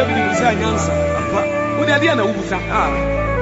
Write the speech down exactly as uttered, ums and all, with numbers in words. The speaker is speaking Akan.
bi ni bisa nyansa. Wo de ade na wo busa. Ah.